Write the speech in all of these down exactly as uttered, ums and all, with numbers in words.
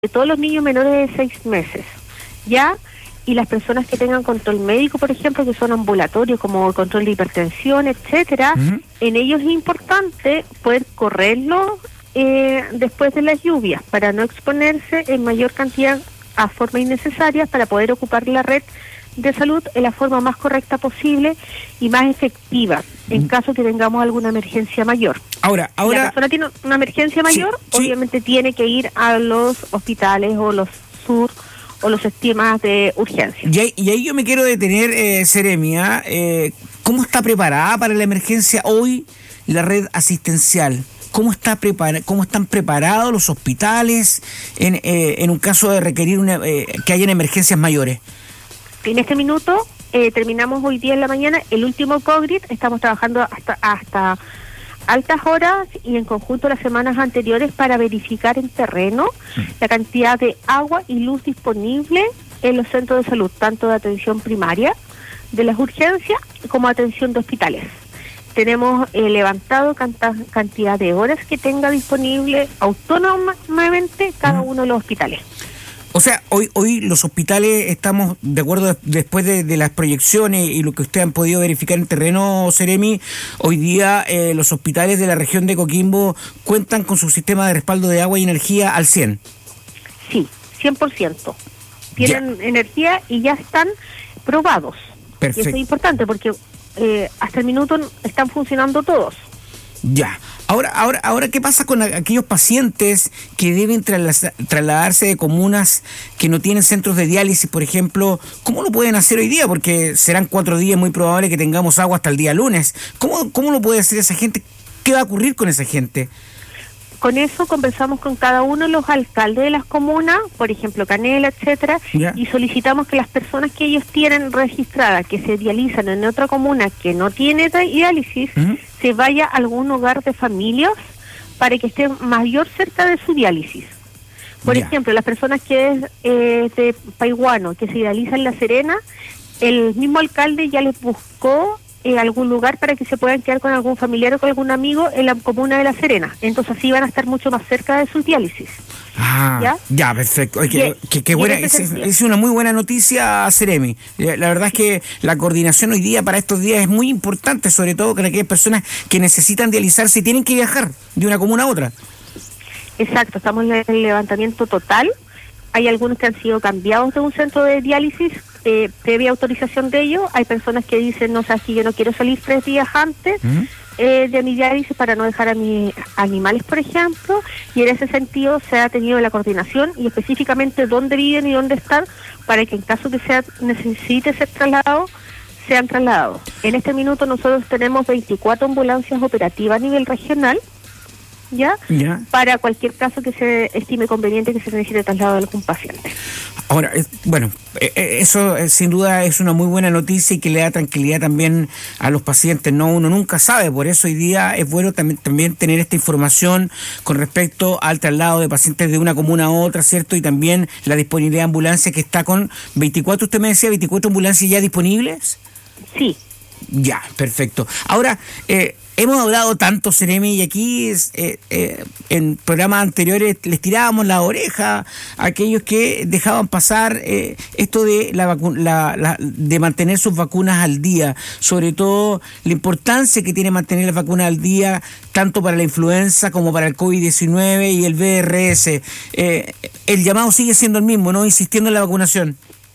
todos los niños menores de seis meses, ¿ya? Y las personas que tengan control médico, por ejemplo, que son ambulatorios, como control de hipertensión, etcétera, uh-huh. En ellos es importante poder correrlo eh, después de las lluvias, para no exponerse en mayor cantidad a formas innecesarias, para poder ocupar la red de salud en la forma más correcta posible y más efectiva, en caso que tengamos alguna emergencia mayor. Ahora, ahora... Si la persona tiene una emergencia mayor, sí, obviamente sí. Tiene que ir a los hospitales o los sur o los sistemas de urgencia. Y ahí, y ahí yo me quiero detener, eh, Seremia, eh, ¿cómo está preparada para la emergencia hoy la red asistencial? ¿Cómo está prepara, cómo están preparados los hospitales en, eh, en un caso de requerir una, eh, que hayan emergencias mayores? En este minuto eh, terminamos hoy día en la mañana el último COVID, estamos trabajando hasta hasta altas horas y en conjunto las semanas anteriores para verificar en terreno la cantidad de agua y luz disponible en los centros de salud, tanto de atención primaria, de las urgencias, como atención de hospitales. Tenemos eh, levantado canta, cantidad de horas que tenga disponible autónomamente cada uno de los hospitales. O sea, hoy hoy los hospitales estamos, de acuerdo de, después de, de las proyecciones y lo que ustedes han podido verificar en terreno, Seremi, hoy día eh, los hospitales de la región de Coquimbo cuentan con su sistema de respaldo de agua y energía al cien. Sí, cien por ciento. Tienen ya. energía y ya están probados. Perfecto. Y eso es importante porque eh, hasta el minuto están funcionando todos. Ya. Ahora, ahora, ahora, ¿qué pasa con aquellos pacientes que deben trasladarse de comunas que no tienen centros de diálisis, por ejemplo? ¿Cómo lo pueden hacer hoy día? Porque serán cuatro días, muy probable que tengamos agua hasta el día lunes. ¿Cómo, cómo lo puede hacer esa gente? ¿Qué va a ocurrir con esa gente? Con eso conversamos con cada uno de los alcaldes de las comunas, por ejemplo Canela, etcétera, yeah. Y solicitamos que las personas que ellos tienen registradas, que se dializan en otra comuna que no tiene diálisis, uh-huh. se vaya a algún hogar de familias para que esté mayor cerca de su diálisis. Por yeah. ejemplo, las personas que es eh, de Paiguano, que se dializan en La Serena, el mismo alcalde ya les buscó en algún lugar para que se puedan quedar con algún familiar o con algún amigo en la comuna de La Serena. Entonces así van a estar mucho más cerca de sus diálisis. Ah, ya, ya perfecto. Ay, que, que, que buena, es, es una muy buena noticia, Seremi. La verdad es que la coordinación hoy día para estos días es muy importante, sobre todo con aquellas personas que necesitan dializarse y tienen que viajar de una comuna a otra. Exacto, estamos en el levantamiento total. Hay algunos que han sido cambiados de un centro de diálisis eh, previa autorización de ellos. Hay personas que dicen, no sé, si yo no quiero salir tres días antes uh-huh. eh, de mi diálisis para no dejar a mis animales, por ejemplo. Y en ese sentido se ha tenido la coordinación y específicamente dónde viven y dónde están para que en caso que sea necesite ser trasladado, sean trasladados. En este minuto nosotros tenemos veinticuatro ambulancias operativas a nivel regional. ¿Ya? ¿Ya? Para cualquier caso que se estime conveniente que se necesite traslado de algún paciente. Ahora, eh, bueno, eh, eso eh, sin duda es una muy buena noticia y que le da tranquilidad también a los pacientes, ¿no? Uno nunca sabe, por eso hoy día es bueno también, también tener esta información con respecto al traslado de pacientes de una comuna a otra, ¿cierto? Y también la disponibilidad de ambulancias que está con veinticuatro, usted me decía, veinticuatro ambulancias ya disponibles. Sí. Ya, perfecto. Ahora, eh, hemos hablado tanto, Seremi, y aquí eh, eh, en programas anteriores les tirábamos la oreja a aquellos que dejaban pasar eh, esto de la, vacu- la, la de mantener sus vacunas al día, sobre todo la importancia que tiene mantener las vacunas al día, tanto para la influenza como para el COVID diecinueve y el V R S. Eh, el llamado sigue siendo el mismo, ¿no? Insistiendo en la vacunación.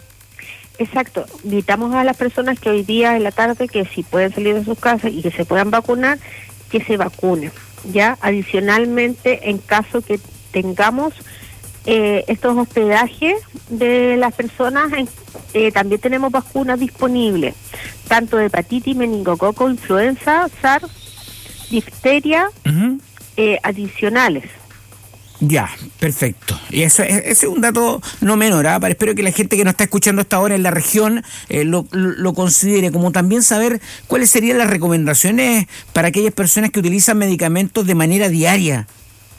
Exacto, invitamos a las personas que hoy día en la tarde, que si pueden salir de sus casas y que se puedan vacunar, que se vacunen, ¿ya? Adicionalmente, en caso que tengamos eh, estos hospedajes de las personas, en, eh, también tenemos vacunas disponibles, tanto de hepatitis, meningococo, influenza, SARS, difteria, uh-huh. eh, adicionales. Ya, perfecto. Y eso es, ese es un dato no menor, ¿eh? Para, espero que la gente que nos está escuchando hasta ahora en la región eh, lo, lo, lo considere, como también saber cuáles serían las recomendaciones para aquellas personas que utilizan medicamentos de manera diaria.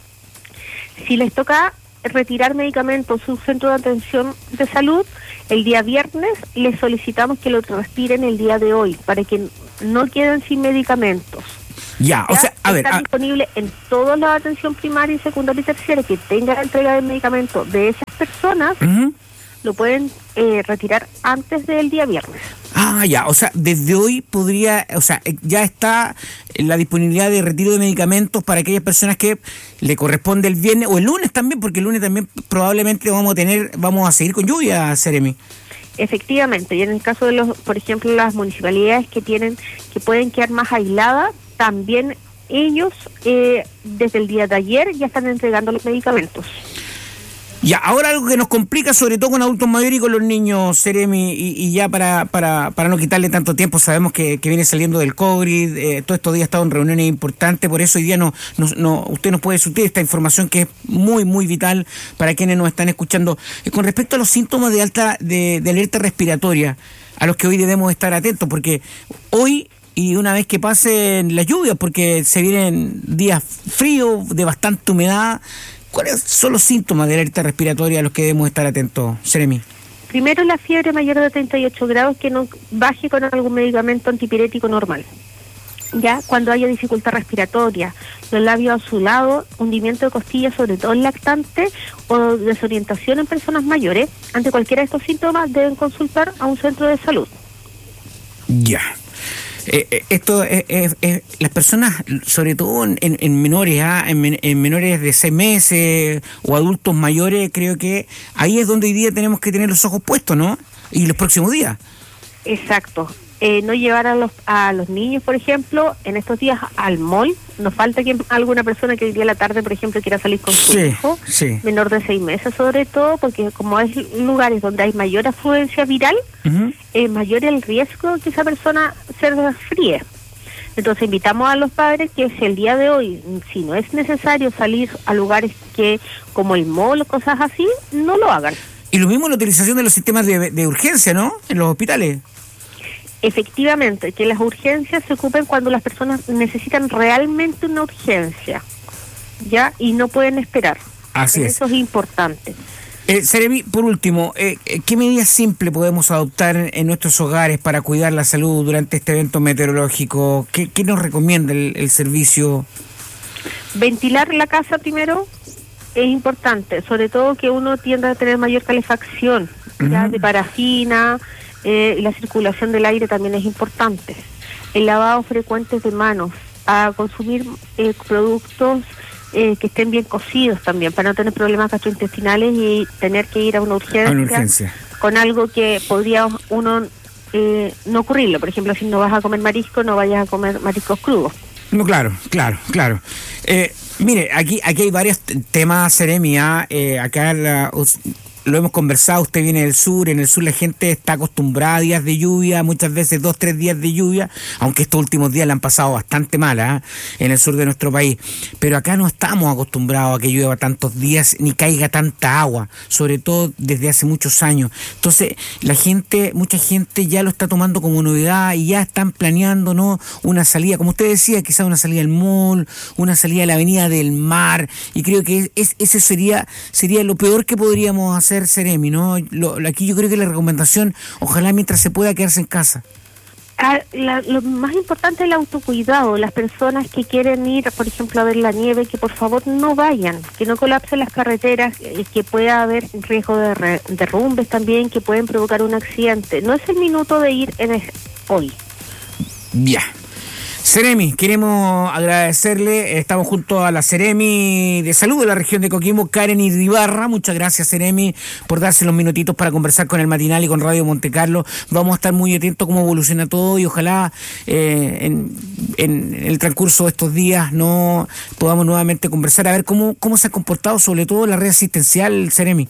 Si les toca retirar medicamentos en su centro de atención de salud, el día viernes les solicitamos que lo retiren el día de hoy, para que no queden sin medicamentos. Ya, o sea, a ver... Está a... disponible en toda la atención primaria y secundaria y terciaria que tenga la entrega del medicamento de esas personas, uh-huh. lo pueden eh, retirar antes del día viernes. Ah, ya, o sea, desde hoy podría, o sea, ya está la disponibilidad de retiro de medicamentos para aquellas personas que le corresponde el viernes o el lunes también, porque el lunes también probablemente vamos a tener, vamos a seguir con lluvia, Seremi. Efectivamente, y en el caso de los, por ejemplo, las municipalidades que tienen, que pueden quedar más aisladas, también ellos eh, desde el día de ayer ya están entregando los medicamentos. Ya, ahora algo que nos complica, sobre todo con adultos mayores y con los niños, Seremi, y, y ya para, para, para no quitarle tanto tiempo, sabemos que, que viene saliendo del COVID, eh, todos estos días ha estado en reuniones importantes, por eso hoy día no, no, no, usted nos puede surtir esta información que es muy, muy vital para quienes nos están escuchando. Eh, con respecto a los síntomas de alta, de, de alerta respiratoria, a los que hoy debemos estar atentos, porque hoy... Y una vez que pasen las lluvias, porque se vienen días fríos, de bastante humedad, ¿cuáles son los síntomas de alerta respiratoria a los que debemos estar atentos, Seremi? Primero, la fiebre mayor de treinta y ocho grados que no baje con algún medicamento antipirético normal. Ya cuando haya dificultad respiratoria, los labios azulados, hundimiento de costillas, sobre todo en lactantes, o desorientación en personas mayores, ante cualquiera de estos síntomas deben consultar a un centro de salud. Ya. Eh, esto es, es, es, las personas, sobre todo en, en menores, ¿ah? en, en menores de seis meses o adultos mayores, creo que ahí es donde hoy día tenemos que tener los ojos puestos, ¿no? Y los próximos días. Exacto. Eh, no llevar a los a los niños, por ejemplo, en estos días al mall. Nos falta que alguna persona que hoy día a la tarde, por ejemplo, quiera salir con su sí, hijo, sí. menor de seis meses sobre todo, porque como es lugares donde hay mayor afluencia viral, uh-huh. es mayor el riesgo que esa persona se resfríe. Entonces invitamos a los padres que si el día de hoy, si no es necesario salir a lugares que como el mall o cosas así, no lo hagan. Y lo mismo la utilización de los sistemas de, de urgencia, ¿no? En los hospitales. Efectivamente, que las urgencias se ocupen cuando las personas necesitan realmente una urgencia, ¿ya? Y no pueden esperar. Así es. Eso es importante. Eh, Seremi, por último, eh, ¿qué medidas simples podemos adoptar en nuestros hogares para cuidar la salud durante este evento meteorológico? ¿Qué, qué nos recomienda el, el servicio? Ventilar la casa primero es importante, sobre todo que uno tienda a tener mayor calefacción, uh-huh. ya de parafina. Eh, y la circulación del aire también es importante. El lavado frecuente de manos, a consumir eh, productos eh, que estén bien cocidos también, para no tener problemas gastrointestinales y tener que ir a una urgencia, a una urgencia. Con algo que podría uno eh, no ocurrirlo. Por ejemplo, si no vas a comer marisco, no vayas a comer mariscos crudos. No, claro, claro, claro. Eh, mire, aquí aquí hay varios temas, Seremi, eh, acá la... Lo hemos conversado, usted viene del sur, en el sur la gente está acostumbrada a días de lluvia, muchas veces dos, tres días de lluvia, aunque estos últimos días la han pasado bastante mal, ¿eh? en el sur de nuestro país. Pero acá no estamos acostumbrados a que llueva tantos días ni caiga tanta agua, sobre todo desde hace muchos años. Entonces, la gente, mucha gente ya lo está tomando como novedad y ya están planeando, ¿no? Una salida, como usted decía, quizás una salida al mall, una salida a la avenida del mar, y creo que es, ese sería, sería lo peor que podríamos hacer, Seremi, ¿no? Lo, aquí yo creo que la recomendación, ojalá mientras se pueda quedarse en casa. Ah, la, lo más importante es el autocuidado. Las personas que quieren ir, por ejemplo, a ver la nieve, que por favor no vayan, que no colapsen las carreteras, eh, que pueda haber riesgo de re, derrumbes también, que pueden provocar un accidente. No es el minuto de ir en el, hoy. Ya. Seremi, queremos agradecerle, estamos junto a la Seremi de Salud de la región de Coquimbo, Karen Irribarra. Muchas gracias, Seremi, por darse los minutitos para conversar con el matinal y con Radio Monte Carlo. Vamos a estar muy atentos a cómo evoluciona todo y ojalá eh, en, en el transcurso de estos días no podamos nuevamente conversar, a ver cómo, cómo se ha comportado sobre todo la red asistencial, Seremi.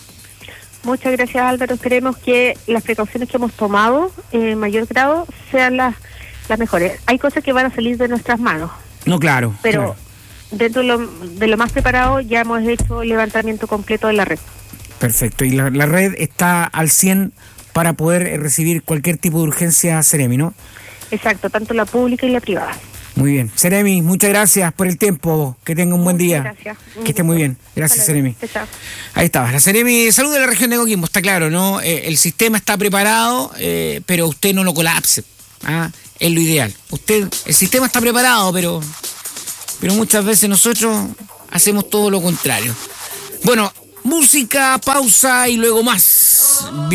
Muchas gracias, Álvaro. Esperemos que las precauciones que hemos tomado en mayor grado sean las las mejores. Hay cosas que van a salir de nuestras manos. No, claro. Pero claro. dentro de lo, de lo más preparado ya hemos hecho el levantamiento completo de la red. Perfecto. Y la, la red está al cien para poder recibir cualquier tipo de urgencia, Seremi, ¿no? Exacto, tanto la pública y la privada. Muy bien. Seremi, muchas gracias por el tiempo. Que tenga un buen día. Gracias. Que esté muy bien. Gracias, Seremi. Ahí estaba. La Seremi de Salud de la región de Coquimbo. Está claro, ¿no? Eh, el sistema está preparado, eh, pero usted no lo colapse. ¿Ah? es lo ideal. Usted, el sistema está preparado, pero, pero muchas veces nosotros hacemos todo lo contrario. Bueno, música, pausa y luego más.